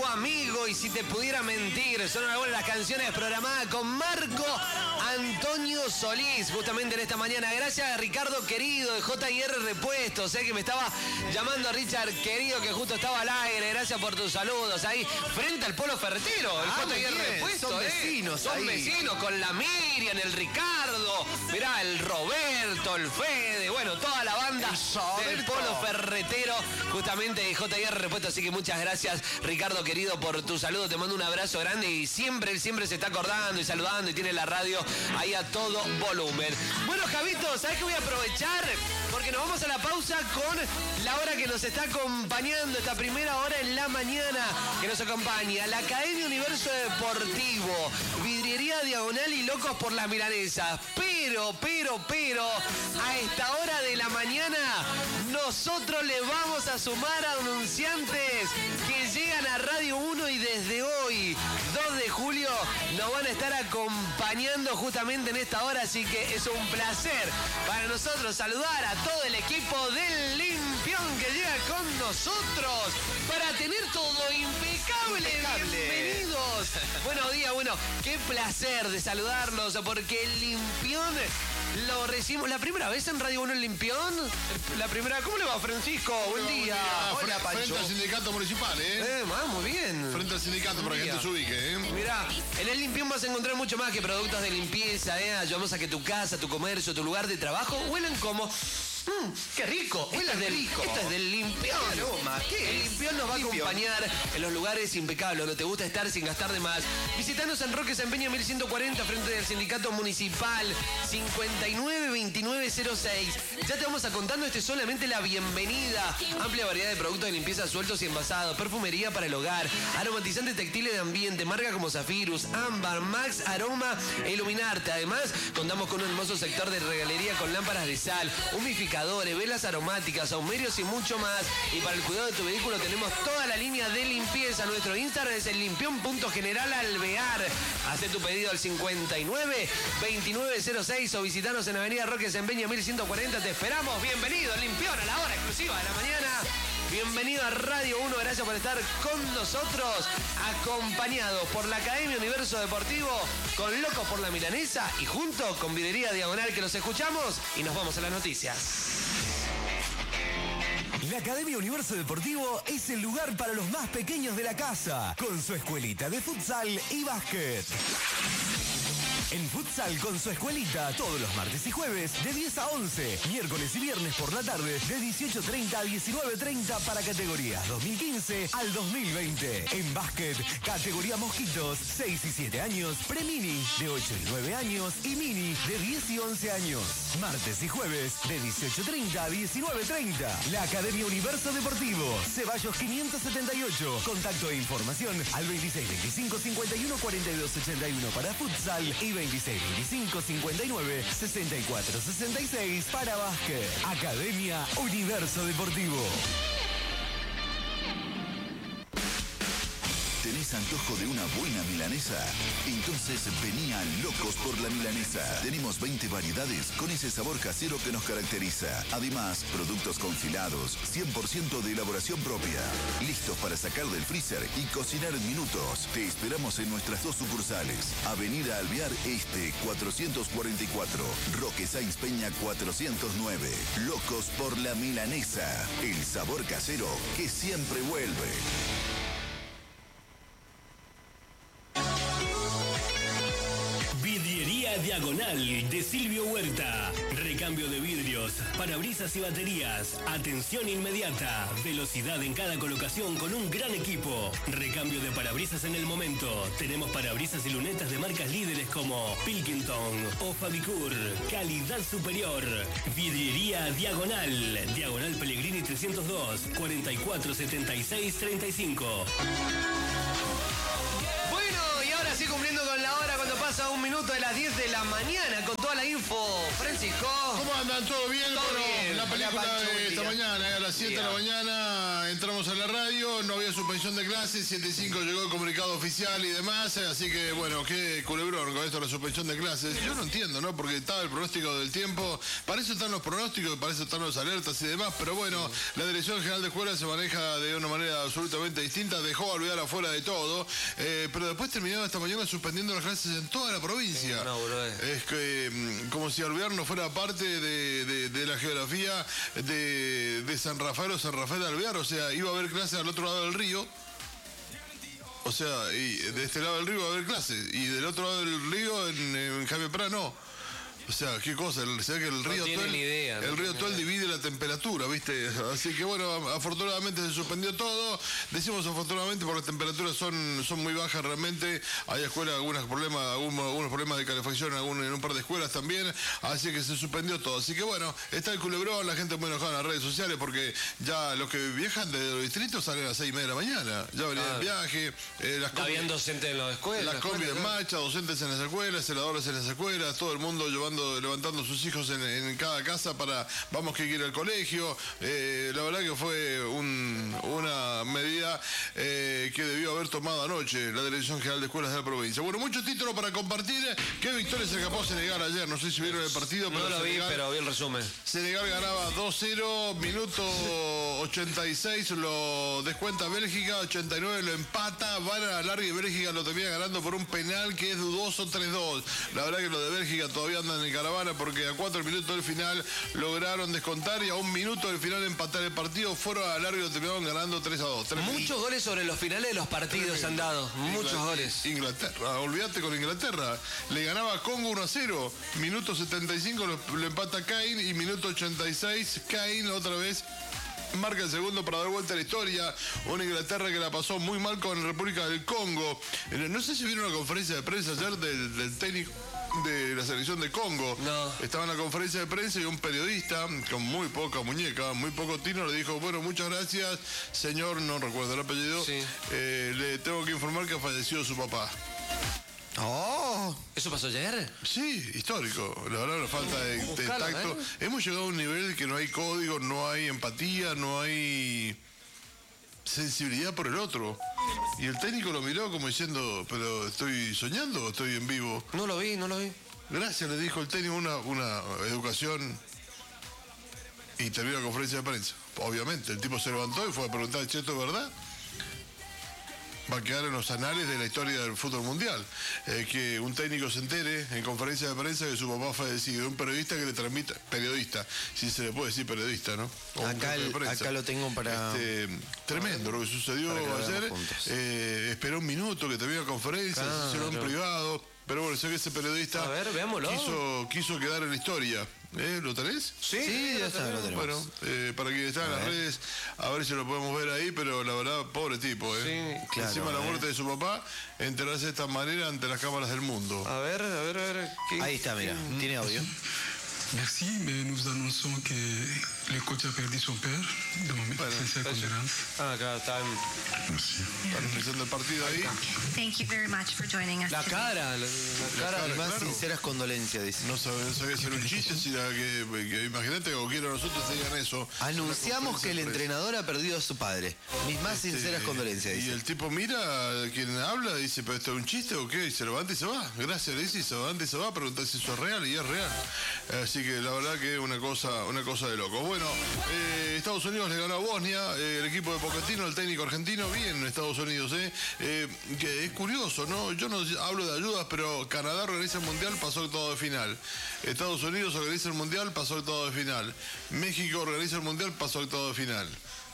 amigo y si te pudiera mentir. Son algunas de las canciones programadas con Marco Antonio Solís, justamente en esta mañana. Gracias a Ricardo Querido de JR Repuestos, que me estaba llamando a Richard Querido, que justo estaba al aire. Gracias por tus saludos ahí, frente al Polo Ferretero, el JR Repuestos. Son vecinos, son vecinos con la Miriam, el Ricardo, mirá, el Roberto, el Fede, bueno, toda la banda del Polo Ferretero, justamente de JR Repuestos. Así que muchas gracias, Ricardo Querido, por tu saludo. Te mando un abrazo grande y siempre se está acordando y saludando y tiene la radio ahí a todo volumen. Bueno, Javito, ¿sabes qué voy a aprovechar? Porque nos vamos a la pausa con la hora que nos está acompañando, esta primera hora en la mañana que nos acompaña la Academia Universo Deportivo, Vidriería Diagonal y Locos por las Milanesas. Pero, a esta hora de la mañana, nosotros le vamos a sumar a anunciantes que llegan a Radio 1 y desde hoy, 2 de julio, nos van a estar acompañando justamente en esta hora. Así que es un placer para nosotros saludar a todo el equipo del Limpión que llega con nosotros para tener todo impecable. Bienvenidos. Buenos días, bueno, qué placer de saludarlos porque el Limpión lo recibimos la primera vez en Radio 1 el Limpión. La primera, ¿cómo le va, Francisco? Buen día. Hola, Pancho. Frente al sindicato municipal, muy bien. Frente al sindicato para que gente se ubique, Mirá, en el Limpión vas a encontrar mucho más que productos de limpieza, Ayudamos a que tu casa, tu comercio, tu lugar de trabajo huelan como... ¡Qué rico! Esto es del Limpión. El Limpión nos va a acompañar en los lugares impecables donde te gusta estar sin gastar de más. Visitanos en Roque San Peña 1140 frente al Sindicato Municipal 592906. Ya te vamos a contando, este es solamente la bienvenida. Amplia variedad de productos de limpieza sueltos y envasados, perfumería para el hogar, aromatizantes textiles de ambiente, marcas como Zafirus, Ámbar, Max, Aroma e Iluminarte. Además, contamos con un hermoso sector de regalería con lámparas de sal, humificadores, velas aromáticas, saumerios y mucho más. Y para el cuidado de tu vehículo tenemos toda la línea de limpieza. Nuestro Instagram es el limpión.generalalvear. Haz tu pedido al 592906 o visitanos en Avenida Roque Sempeña 1140. Te esperamos. Bienvenido al Limpión a la hora exclusiva de la mañana. Bienvenido a Radio 1, gracias por estar con nosotros, acompañados por la Academia Universo Deportivo, con Locos por la Milanesa y junto con Vidriería Diagonal, que los escuchamos y nos vamos a las noticias. La Academia Universo Deportivo es el lugar para los más pequeños de la casa, con su escuelita de futsal y básquet. En futsal con su escuelita, todos los martes y jueves de 10 a 11, miércoles y viernes por la tarde de 18:30 a 19:30 para categorías 2015 al 2020. En básquet, categoría mosquitos, 6 y 7 años, pre-mini de 8 y 9 años y mini de 10 y 11 años. Martes y jueves de 18:30 a 19:30. La Academia Universo Deportivo, Ceballos 578. Contacto e información al 2625 51 42 81 para futsal y 2625 59 64 66 para básquet. Academia Universo Deportivo. ¿Tenés antojo de una buena milanesa? Entonces vení a Locos por la Milanesa. Tenemos 20 variedades con ese sabor casero que nos caracteriza. Además, productos confilados, 100% de elaboración propia. Listos para sacar del freezer y cocinar en minutos. Te esperamos en nuestras 2 sucursales. Avenida Alvear Este 444, Roque Sáenz Peña 409. Locos por la Milanesa. El sabor casero que siempre vuelve. Vidriería Diagonal de Silvio Huerta. Recambio de vidrios, parabrisas y baterías. Atención inmediata. Velocidad en cada colocación con un gran equipo. Recambio de parabrisas en el momento. Tenemos parabrisas y lunetas de marcas líderes como Pilkington o Fabicur. Calidad superior. Vidriería Diagonal. Diagonal Pellegrini 302 44 76 35. Así cumpliendo con la hora cuando pasa 1 minuto de las 10 de la mañana con toda la info. Francisco. ¿Cómo andan? ¿Todo bien? Todo bien. La película de esta mañana, a las 7 de la mañana entramos a la radio no había suspensión de clases, 7:05 llegó el comunicado oficial y demás, así que bueno, qué culebrón con esto de la suspensión de clases. Yo no entiendo, ¿no? Porque estaba el pronóstico del tiempo, para eso están los pronósticos, para eso están los alertas y demás, pero bueno, la Dirección General de Escuelas se maneja de una manera absolutamente distinta, dejó a olvidar afuera de todo, pero después terminó esta mañana suspendiendo las clases en toda la provincia. Es que como si Alvear no fuera parte de la geografía de San Rafael o San Rafael de Alvear, o sea, iba a haber clases al otro lado del río. O sea, y de este lado del río va a haber clases, y del otro lado del río, en Jaime Prá, no. O sea, qué cosa, se ve que el río Tuel divide la temperatura, ¿viste? Así que bueno, afortunadamente se suspendió todo. Decimos afortunadamente porque las temperaturas son muy bajas realmente. Hay escuelas, algunos problemas de calefacción en un par de escuelas también. Así que se suspendió todo. Así que bueno, está el culebrón, la gente muy enojada en las redes sociales porque ya los que viajan desde los distritos salen a las 6:30 de la mañana. Ya venían en viaje. Habían docentes en las escuelas. Las combis en marcha, docentes en las escuelas, celadores en las escuelas, todo el mundo levantando a sus hijos en cada casa para vamos que ir al colegio. La verdad que fue una medida que debió haber tomado anoche la Dirección General de Escuelas de la provincia. Bueno, muchos títulos para compartir. ¿Qué victoria se escapó Senegal ayer? No sé si vieron el partido, pero no lo vi, pero vi el resumen. Senegal ganaba 2-0, minuto 86 lo descuenta Bélgica, 89 lo empata, van a la larga y Bélgica lo termina ganando por un penal que es dudoso, 3-2. La verdad que los de Bélgica todavía andan en caravana porque a 4 minutos del final lograron descontar y a 1 minuto del final empatar el partido, fueron a la larga y lo terminaron ganando 3-2. Muchos goles sobre los finales de los partidos han dado, muchos goles. Inglaterra, olvídate con Inglaterra, le ganaba a Congo 1-0, minuto 75 lo empata Kane y minuto 86 Kane otra vez marca el segundo para dar vuelta a la historia. Una Inglaterra que la pasó muy mal con la República del Congo. No sé si vieron una conferencia de prensa ayer del técnico de la selección de Congo. No. Estaba en la conferencia de prensa y un periodista con muy poca muñeca, muy poco tino, le dijo, bueno, muchas gracias, señor, no recuerdo el apellido, sí. Le tengo que informar que ha fallecido su papá. Oh, ¿eso pasó ayer? Sí, histórico. La verdad, la falta de tacto. Hemos llegado a un nivel que no hay código, no hay empatía, no hay sensibilidad por el otro. Y el técnico lo miró como diciendo, pero ¿estoy soñando o estoy en vivo? No lo vi. Gracias, le dijo el técnico, una educación. Y terminó la conferencia de prensa. Obviamente, el tipo se levantó y fue a preguntar, ¿esto es verdad? Va a quedar en los anales de la historia del fútbol mundial. Que un técnico se entere en conferencia de prensa que su papá ha fallecido. Un periodista que le transmita, periodista, si se le puede decir periodista, ¿no? Acá lo tengo para... Tremendo lo que sucedió ayer. Esperó un minuto que terminó la conferencia, se hicieron un privado. Pero bueno, sé que ese periodista quiso quedar en la historia. ¿Lo tenés? Sí, ya está, lo tenemos. Bueno, para quienes están en las redes, a ver si lo podemos ver ahí, pero la verdad, pobre tipo, Sí, claro, encima de la muerte de su papá, enterarse de esta manera ante las cámaras del mundo. A ver. Ahí está, mira, tiene audio. Merci, mais nous annonçons que le coach a perdu son père. Donc, sincère condolence. Acá están. Están analizando el partido ahí. Thank you very much for joining us. La cara, Más claro. sinceras condolencias, dice. No sabía hacer un chiste, que imagínate que cualquiera de nosotros te digan eso. Anunciamos que el entrenador ha perdido a su padre. Mis más sinceras condolencias, dice. Y el tipo mira a quien habla, dice, ¿pero esto es un chiste o qué? Y se levanta y se va. Gracias, le dice, y se levanta y se va a preguntar si eso es real, y es real. Así que la verdad que es una cosa de loco. Bueno, Estados Unidos le ganó a Bosnia, el equipo de Pochettino, el técnico argentino, bien Estados Unidos, que es curioso, ¿no? Yo no hablo de ayudas, pero Canadá organiza el Mundial, pasó el octavo de final. Estados Unidos organiza el Mundial, pasó el octavo de final. México organiza el Mundial, pasó el octavo de final.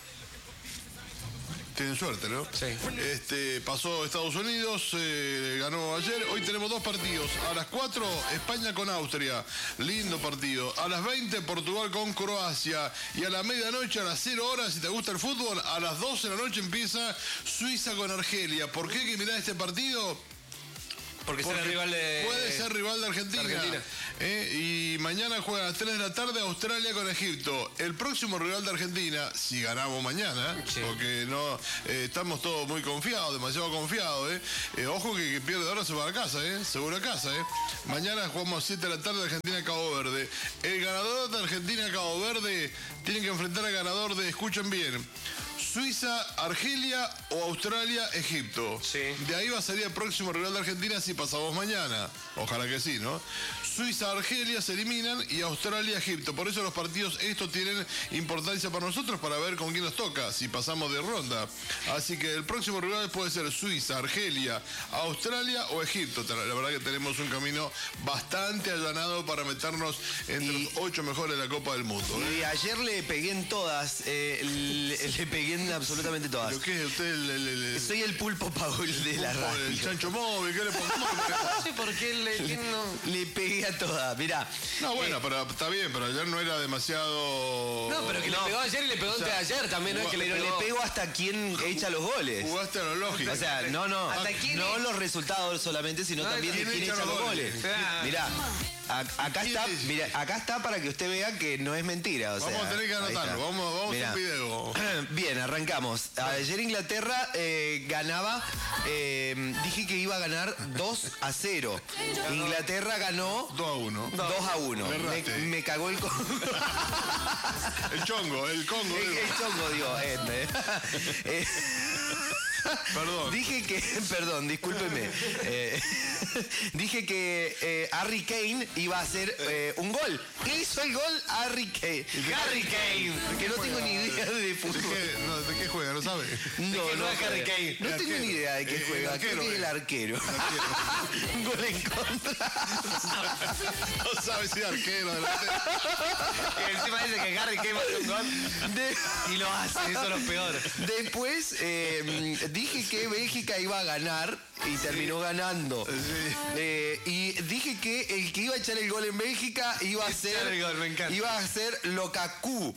Tienen suerte, ¿no? Sí. Pasó Estados Unidos, ganó ayer. Hoy tenemos 2 partidos. A las 4, España con Austria. Lindo partido. A las 20, Portugal con Croacia. Y a la medianoche, a las 0 horas, si te gusta el fútbol, a las 12 de la noche empieza Suiza con Argelia. ¿Por qué que mirá este partido? Porque puede ser rival de Argentina. Y mañana juega a las 3 de la tarde Australia con Egipto. El próximo rival de Argentina, si ganamos mañana, porque no estamos todos muy confiados, demasiado confiados. Ojo que pierde ahora se va a casa, seguro a casa. Mañana jugamos a 7 de la tarde Argentina-Cabo Verde. El ganador de Argentina-Cabo Verde tiene que enfrentar al ganador de, escuchen bien, Suiza, Argelia o Australia, Egipto. Sí. De ahí va a salir el próximo rival de Argentina si pasamos mañana. Ojalá que sí, ¿no? Suiza, Argelia se eliminan y Australia, Egipto. Por eso los partidos estos tienen importancia para nosotros para ver con quién nos toca, si pasamos de ronda. Así que el próximo rival puede ser Suiza, Argelia, Australia o Egipto. La verdad que tenemos un camino bastante allanado para meternos entre los 8 mejores de la Copa del Mundo. Y ayer le pegué en todas, le pegué en absolutamente todas. ¿Pero qué es usted? Soy el pulpo Paul de la radio. El chancho móvil, ¿qué le pongo? No sé por qué Le pegué a todas, mirá. No, bueno, pero está bien, pero ayer no era demasiado... No, pero que le pegó ayer y le pegó antes de ayer también, no es que le Pero pegó. le pego hasta quien echa los goles. Jugaste a lo lógico. O sea, no, ¿Hasta quién no es? los resultados solamente, sino también de quién quién echa los goles. Claro. Mirá, acá está, es? mira, acá está para que usted vea que no es mentira. O sea, Vamos a tener que ahí anotarlo, está. vamos a Mirá. un video. Bien, arrancamos. Ayer Inglaterra ganaba, dije que iba a ganar 2-0. Inglaterra ganó 2-1. 2-1. Erraste. Me cagó el El chongo, el Congo. el chongo, digo. Perdón. Dije que, perdón, discúlpeme. Dije que Harry Kane iba a hacer un gol. Hizo el gol Harry Kane. Harry Kane. Que no tengo ni idea de fútbol. ¿De qué juega? ¿No sabe? No, que no es Harry Kane. No tengo ni idea de qué El juega. Creo arquero, que es el arquero. Un gol en contra. No sabe si es arquero, delantero. Que encima dice que Harry Kane va a hacer un gol y lo hace, eso es lo peor. Después dije que Bélgica iba a ganar y terminó ganando. Y dije que el que iba a echar el gol en Bélgica iba a ser el gol, me encanta. iba a ser Lukaku.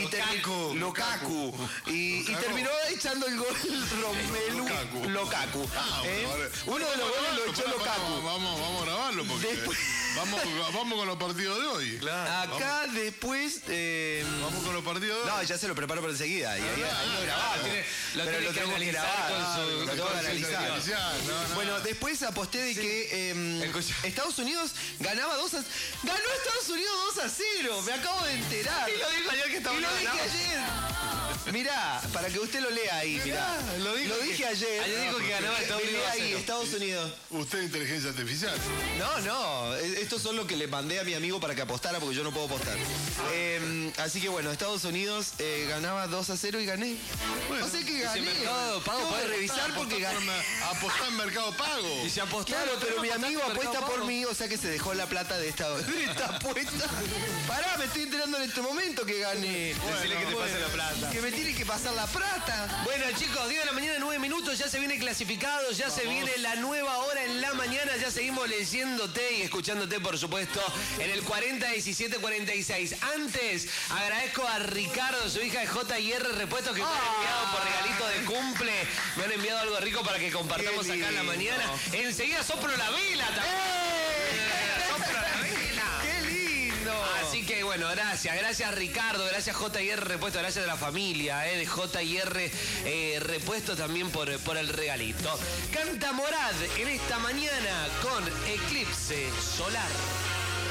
Lukaku. Y terminó echando el gol Romelu Lukaku. Uno de los goles lo echó Lukaku. Vamos a grabarlo porque Después- vamos con los partidos de hoy. Acá después... Vamos con los partidos de hoy. No, ya se lo preparo para enseguida. Y ahí lo grabamos. Lo Pero tiene lo que tengo que analizar grabar. con su- Lo tengo que analizar. No. Bueno, después aposté de que Escucha. Estados Unidos ganaba 2-0. Ganó Estados Unidos 2-0. Me acabo de enterar. Y lo dijo ayer que estaba Y lo dije ganando. ayer. Mirá, para que usted lo lea ahí, mirá. Lo dije ayer. Ayer dijo que ganaba Estados Unidos Lea ahí, 2-0. Estados Unidos. Usted es inteligencia artificial. No, estos son los que le mandé a mi amigo para que apostara porque yo no puedo apostar. Así que bueno, Estados Unidos ganaba 2-0 y gané. Bueno, o sea que gané. Mercado Pago Tengo que puede revisar porque gané. Apostar en Mercado Pago. Y se apostó. Claro, pero mi amigo apuesta por mí, o sea que se dejó la plata de esta apuesta. Pará, me estoy enterando en este momento que gané. Decirle que te pase la plata. Que me tiene que pasar la plata. Bueno, chicos, 10 de la mañana, 9 minutos, ya se viene clasificado, ya se viene la nueva hora en la mañana, ya seguimos leyéndote y escuchándote, por supuesto, en el 401746. Antes, agradezco a Ricardo, su hija de J&R Repuestos, que me han enviado por regalito de cumple, me han enviado algo rico para que compartamos acá en la mañana. Enseguida soplo la vela también. Soplo la vela. ¡Qué lindo! Así que bueno, gracias Ricardo, gracias J&R Repuesto, gracias a la familia de J&R Repuesto también por el regalito. Canta Morad en esta mañana con Eclipse Solar.